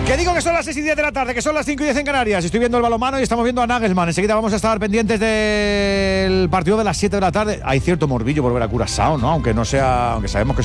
Que digo que son las 6:10 de la tarde, que son las 5:10 en Canarias. Estoy viendo el balonmano y estamos viendo a Nagelsmann. Enseguida vamos a estar pendientes del partido de las 7 de la tarde. Hay cierto morbillo por ver a Curaçao, ¿no? Aunque sabemos que